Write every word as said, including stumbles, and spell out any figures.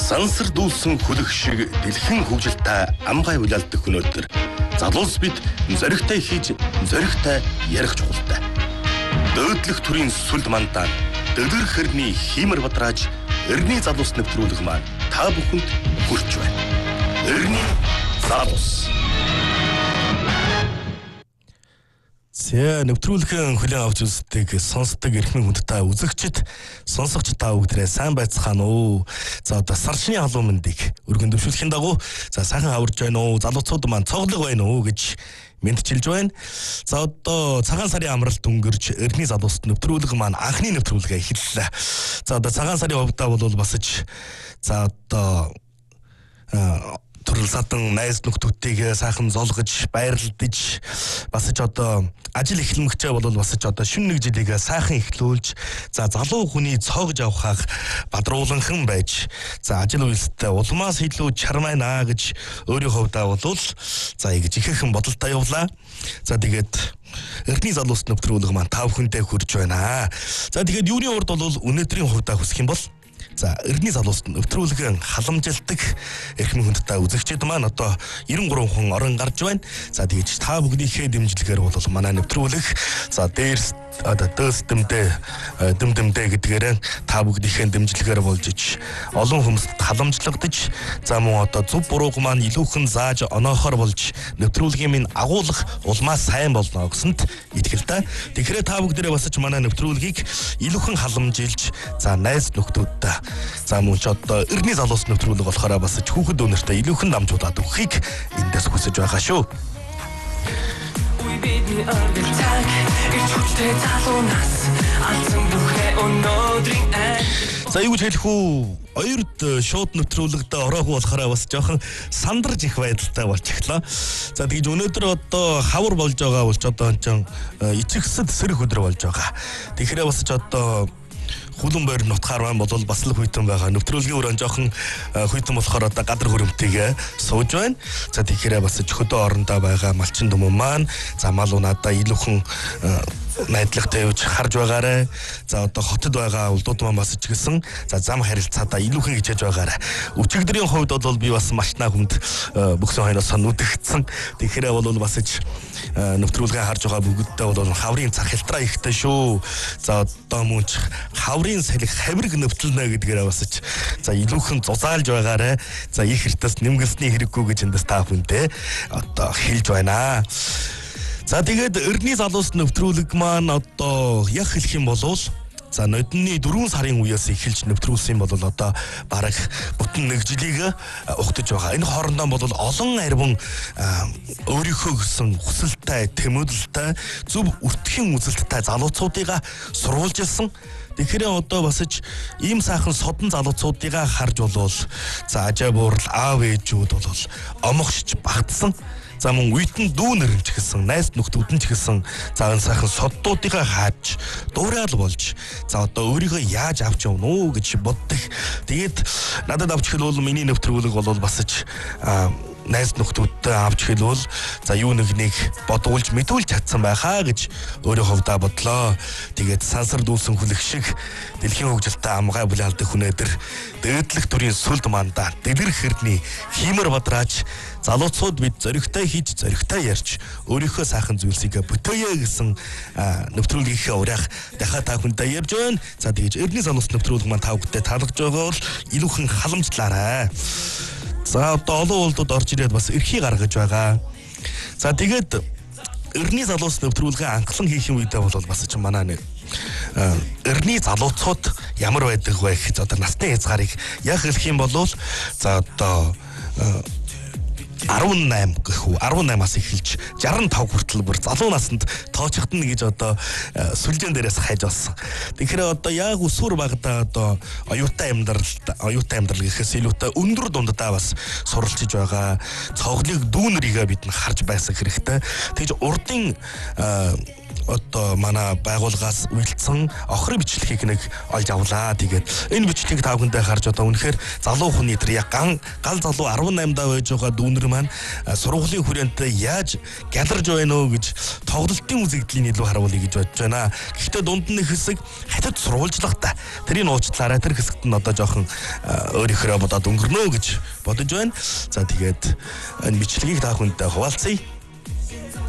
Сансар дүүлсэн хүлэх шиг дэлхийн хөгжилтэй амгай улаалдах өнөөдөр залуус бид зоригтой хийж зоригтой ярих чухалтай. Дөөдлөх төрийн сүлд мандаа дөдөр хэрний хиймэр бадрааж эртний залуус нэвтрүүлэг маань та бүхэнд хүрч байна. Эртний залуус. Зэ нэвтрүүлгэн хүлээн авч үздэг сонсдог эрхмийн хүнд та үзэгчд сонсогч та бүгдээ сайн байцгаана уу. За одоо сарчны халуун мэндийг өргөн дэвшүүлэхийн дагуу за сайхан аварж байна уу, залуучууд маань цоглог байна уу гэж мэдчилж байна. За одоо цагаан сарын амралт өнгөрч эртний залуус нэвтрүүлэг маань анхны нэвтрүүлгээ эхэллээ. За одоо цагаан сарын хувьдаа бол бас ч за одоо төрөл садан найз нөхдүүдтэйгээ сайхан золгож баярлдаж бас ч одоо ажил эхлэмэгчээ бол бас ч одоо шүн нэг жилийг сайхан эхлүүлж за залуу хүний цоогж авахаг бадрууланхан байж за ажил үйлстэй улмаас илүү чармайнаа гэж өөрийн хувьдаа бол за ингэж ихэхэн бодолтой явлаа. За тэгээд эртний залуус нэвтрүүлэг маань та бүхэндээ хүрж байна. За тэгээд юуны урд бол өнөөдрийн хувьдаа хүсэх юм бол за эртний залуус нэвтрүүлгэн халамжилдаг эрхмийн хүндтэй үзэгчид маань одоо девяносто три хүн орон гарч байна. За тэгэж та бүгдийнхээ дэмжлэгээр бол манай нэвтрүүлэг за дээрс одоо дөстөмдөө дөмдөмдөө гэдгээр та бүгдийнхээ дэмжлэгээр болж ич олон хүмүүст халамжлагдаж за мөн одоо зөв бурууг маань илүүхэн зааж оноохоор болж нэвтрүүлгийн минь агуулах улмаас сайн болно гэсэнд итгэлтэй. Тэгэхээр та бүгдээрээ бас ч манай нэвтрүүлгийг илүүхэн халамжилж за найз нөхдүүдтэй за мөн ч одоо эртний залуус нэвтрүүлэг болохоор бас ч хүүхэд өнөртэй илүүхэн дамжуулаад өгөхийг эндээс хүсэж байгаа шүү. За юу гэж хэлэх үү? Хоёрд шууд нэвтрүүлэгт ороогүй болохоор бас жоохон сандарж их байдалтай болчихлоо. За тэгж өнөөдөр одоо хавар болж байгаа болж одоо ч ичгсэд сэрэх өдөр болж байгаа. Тэгэхээр бас ч одоо хулан бойр нутгаар маань бол бас л хүйтэн байгаа. Нэвтрүүлгийн өрөө жоохон хүйтэн болохоор одоо гадар хөрөмтэйгээ сууж байна. За тэгэхээр бас ч хөдөө орондоо байгаа малчин дүмэн маань за мал унаадаа илүүхэн найдлагтай явж харж байгаарэ. За одоо хотод байгаа улдууд маань бас ч гэсэн за зам харилцаадаа илүүхэн хичээж байгаарэ. Өчигдрийн хувьд бол би бас малчнаа хүнд бөхсөн хойноос нүдэгдсэн. Тэгэхээр бол бас ч нэвтрүүлгээ харж байгаа бүгдтэй бол хаврын цар хилтраа ихтэй шүү. За одоо мөн ч хаврын салхи хаврыг нэвтэлнэ гэдгээрээ бас ч за илүүхэн зузаалж байгаарэ. За их хэртээс нэмгэлсний хэрэггүй гэж эндээс та бүхэндээ одоо хэлж байна. За тэгээд эртний залуус нэвтрүүлэг маань одоо яг хэлэх юм бол за нодны дөрвөн сарын үеэс эхэлж нэвтрүүлсэн бол одоо бараг бүтэн нэг жилийг ухтаж байгаа. Энэ хоорондоо бол олон арвин өөрийнхөө гэсэн хүсэлтэй, тэмүүлэлтэй, зөв өртгөн үзэлттэй залуучуудыг сурвалжилсан. Тэгэхээр одоо бас ч ийм сайхан содон залуучуудыг харж болвол за ажаа буурал аав ээжүүд бол омогшиж багтсан. За мөн үйтэн дүүнэр ч гэсэн найз нөхдүүд нь ч гэсэн за энэ сайхан соддуудыг хааж дуурайл болж за одоо өөрийгөө яаж авч явна уу гэж боддог. Тэгээд надад авч хэлвэл миний нэвтрүүлэг бол бас ч найз нөхдүүдтэй авч хэлвэл за юу нэг нэг бодуулж мэдүүлж чадсан байхаа гэж өөрийн хувьдаа бодлоо. Тэгээд сансар дүүлсэн хүлэх шиг дэлхийн хөгжилтэй амгай булаалдах өнөөдөр дээдлэх төрийн сүлд мандаа дэлгэр хэрний хиймэр бадрааж залуучууд бид зоригтой хийж зоригтой ярьж өөрийнхөө сайхан зүйлсийг бүтээе гэсэн нэвтрүүлгийнхээ урайх дахиад та бүхэндээ ярьж байна. За тэгэж эртний залуус нэвтрүүлэг маань та бүхэндээ таалагдж байгаа бол илүүхэн халамжлаарай. За одоо олон улдууд орж ирээд бас эрхий гаргаж байгаа. За тэгээд эртний залуус нэвтрүүлгээ анхлан хийх үедээ бол бас ч манай нэг эртний залуучууд ямар байдаг вэ гэж одоо насны хязгаарыг яг хэлэх юм бол за одоо арван найман гэх үү арван наймаас эхэлж шестдесят пять хүртэл бүр залуу наснд тоочгдно гэж одоо сүлжээн дээрээс хайж олсон. Тэгэхээр одоо яг өсвөр багтаа одоо оюутан амьдрал оюутан амьдрал гэхээс илүүтэй өндөр дундаа бас суралцж байгаа цоглыг дүүнэрийгээ бид нь харж байсан хэрэгтэй. Тэгж урдын одоо манай байгууллагаас үйлдсэн охрын бичлэгийг нэг олж авлаа. Тэгээд энэ бичлэгийг та бүхэндээ харж одоо үнэхээр залуу хүн нэтэр яг ган гал залуу арван наймдаа байж байгаа дүүнер маань сургуулийн хүрээндээ яаж гяларж байна уу гэж тоглолтын үзэгдлийн илүү харуулъя гэж бодож байна. Гэхдээ дунд нь хэсэг хатад сурвалжлагтай. Тэрийг уучлаарай. Тэр хэсэгт нь одоо жоохон өөрийнхөө бодоод өнгөрнөө гэж бодож байна. За тэгээд энэ бичлэгийг та бүхэндээ хуваалцъя.